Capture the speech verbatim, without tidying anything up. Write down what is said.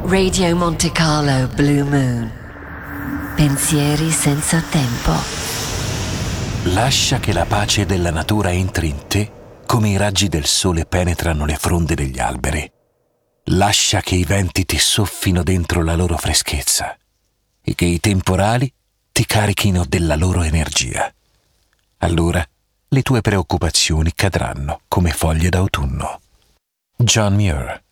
Radio Monte Carlo Blue Moon. Pensieri senza tempo. Lascia che la pace della natura entri in te come i raggi del sole penetrano le fronde degli alberi. Lascia che i venti ti soffino dentro la loro freschezza e che i temporali ti carichino della loro energia. Allora le tue preoccupazioni cadranno come foglie d'autunno. John Muir.